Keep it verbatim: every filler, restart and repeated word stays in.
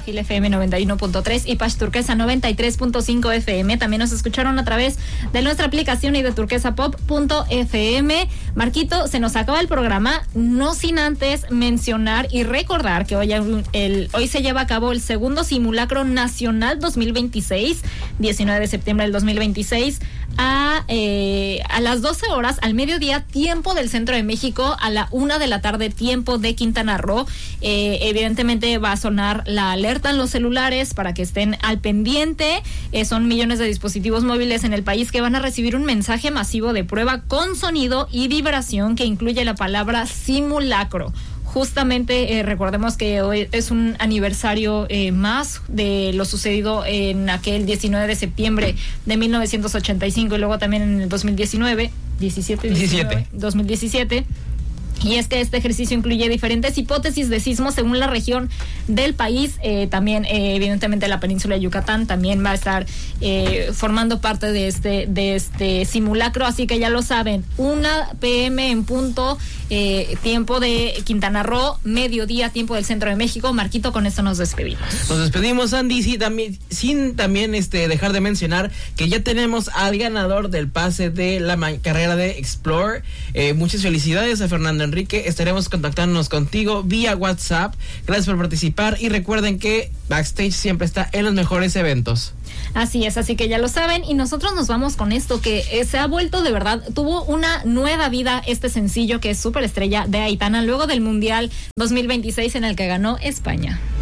Guayaquil F M noventa y uno punto tres y Pash Turquesa noventa y tres punto cinco F M. También nos escucharon a través de nuestra aplicación y de turquesa pop punto f m. Marquito, se nos acaba el programa, no sin antes mencionar y recordar que hoy, el, hoy se lleva a cabo el segundo simulacro nacional dos mil veintiséis, diecinueve de septiembre del dos mil veintiséis, a, eh, a las doce horas, al mediodía, tiempo del centro de México, a la una de la tarde, tiempo de Quintana Roo. Eh, evidentemente va a sonar la alerta en los celulares para que estén al pendiente. Eh, son millones de dispositivos móviles en el país que van a recibir un mensaje masivo de prueba con sonido y vibración que incluye la palabra simulacro. Justamente eh, recordemos que hoy es un aniversario eh, más de lo sucedido en aquel diecinueve de septiembre de mil novecientos ochenta y cinco y luego también en el dos mil diecinueve, diecisiete, diecinueve, dos mil diecisiete. Y es que este ejercicio incluye diferentes hipótesis de sismos según la región del país. Eh, también, eh, evidentemente, la península de Yucatán también va a estar eh, formando parte de este de este simulacro. Así que ya lo saben, una pe eme en punto, eh, tiempo de Quintana Roo, mediodía, tiempo del centro de México. Marquito, con esto nos despedimos. Nos despedimos, Andy, sí, también, sin también este dejar de mencionar que ya tenemos al ganador del pase de la ma- carrera de Explore. Eh, muchas felicidades a Fernando Enrique, estaremos contactándonos contigo vía WhatsApp. Gracias por participar y recuerden que Backstage siempre está en los mejores eventos. Así es, así que ya lo saben y nosotros nos vamos con esto que eh, se ha vuelto de verdad, tuvo una nueva vida este sencillo que es Superestrella de Aitana luego del Mundial dos mil veintiséis en el que ganó España.